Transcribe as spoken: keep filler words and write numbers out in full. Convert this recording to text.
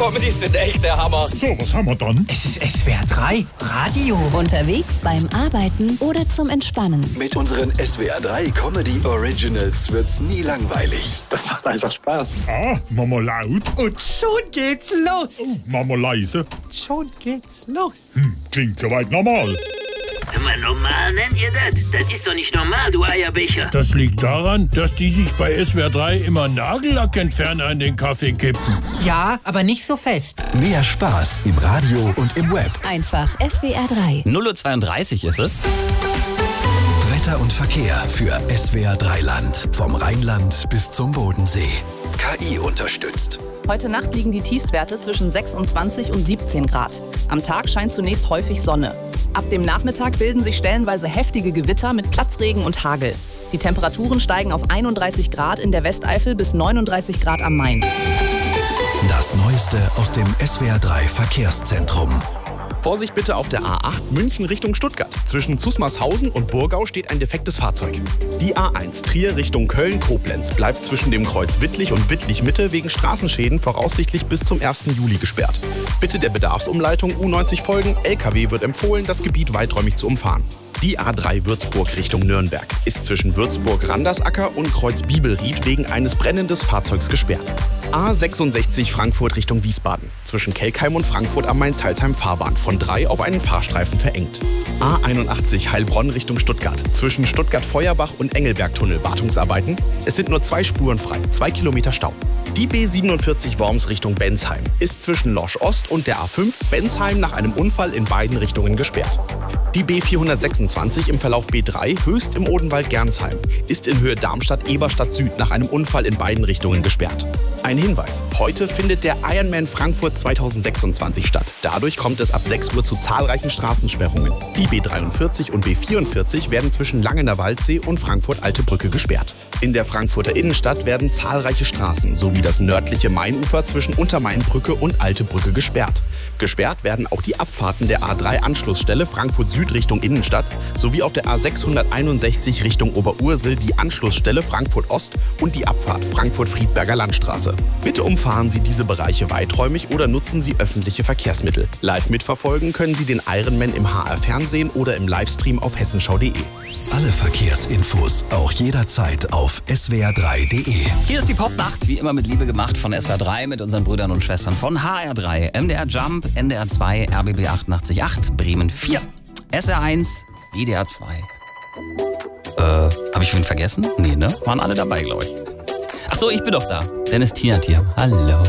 Comedys sind echt der Hammer. So, was haben wir dann? Es ist S W R drei Radio. Unterwegs, beim Arbeiten oder zum Entspannen. Mit unseren S W R drei Comedy Originals wird's nie langweilig. Das macht einfach Spaß. Ah, Mama laut. Und schon geht's los. Oh, Mama leise. Schon geht's los. Hm, klingt soweit normal. Immer normal nennt ihr das? Das ist doch nicht normal, du Eierbecher. Das liegt daran, dass die sich bei S W R drei immer Nagellackentferner in den Kaffee kippen. Ja, aber nicht so fest. Mehr Spaß im Radio und im Web. Einfach S W R drei. null Uhr zweiunddreißig ist es. Wetter und Verkehr für S W R drei Land. Vom Rheinland bis zum Bodensee. K I unterstützt. Heute Nacht liegen die Tiefstwerte zwischen sechsundzwanzig und siebzehn Grad. Am Tag scheint zunächst häufig Sonne. Ab dem Nachmittag bilden sich stellenweise heftige Gewitter mit Platzregen und Hagel. Die Temperaturen steigen auf einunddreißig Grad in der Westeifel bis neununddreißig Grad am Main. Das Neueste aus dem S W R drei Verkehrszentrum. Vorsicht bitte auf der A acht München Richtung Stuttgart. Zwischen Zusmarshausen und Burgau steht ein defektes Fahrzeug. Die A eins Trier Richtung Köln-Koblenz bleibt zwischen dem Kreuz Wittlich und Wittlich-Mitte wegen Straßenschäden voraussichtlich bis zum ersten Juli gesperrt. Bitte der Bedarfsumleitung U neunzig folgen. L K W wird empfohlen, das Gebiet weiträumig zu umfahren. Die A drei Würzburg Richtung Nürnberg ist zwischen Würzburg-Randersacker und Kreuz Bibelried wegen eines brennenden Fahrzeugs gesperrt. A sechsundsechzig Frankfurt Richtung Wiesbaden. Zwischen Kelkheim und Frankfurt am Main-Salzheim Fahrbahn von drei auf einen Fahrstreifen verengt. A einundachtzig Heilbronn Richtung Stuttgart. Zwischen Stuttgart-Feuerbach und Engelbergtunnel Wartungsarbeiten. Es sind nur zwei Spuren frei, zwei Kilometer Stau. Die B siebenundvierzig Worms Richtung Bensheim ist zwischen Losch Ost und der A fünf Bensheim nach einem Unfall in beiden Richtungen gesperrt. Die B vierhundertsechsundzwanzig im Verlauf B drei Höchst im Odenwald-Gernsheim ist in Höhe Darmstadt-Eberstadt Süd nach einem Unfall in beiden Richtungen gesperrt. Ein Hinweis: Heute findet der Ironman Frankfurt zweitausendsechsundzwanzig statt. Dadurch kommt es ab sechs Uhr zu zahlreichen Straßensperrungen. Die B dreiundvierzig und B vierundvierzig werden zwischen Langener Waldsee und Frankfurt-Alte Brücke gesperrt. In der Frankfurter Innenstadt werden zahlreiche Straßen sowie das nördliche Mainufer zwischen Untermainbrücke und Alte Brücke gesperrt. Gesperrt werden auch die Abfahrten der A drei Anschlussstelle Frankfurt Süd Richtung Innenstadt sowie auf der A sechshunderteinundsechzig Richtung Oberursel die Anschlussstelle Frankfurt Ost und die Abfahrt Frankfurt-Friedberger Landstraße. Bitte umfahren Sie diese Bereiche weiträumig oder nutzen Sie öffentliche Verkehrsmittel. Live mitverfolgen können Sie den Ironman im H R-Fernsehen oder im Livestream auf hessenschau punkt de. Alle Verkehrsinfos auch jederzeit auf S W R drei punkt de. Hier ist die Popnacht, wie immer mit Liebe gemacht von S W R drei mit unseren Brüdern und Schwestern von H R drei, M D R Jump, N D R zwei, R B B achtundachtzig Komma acht, Bremen vier, S R eins, W D R zwei. Äh, hab ich wen vergessen? Nee, ne? Waren alle dabei, glaube ich. Ach so, ich bin doch da. Dennis Tiert hier. Hallo.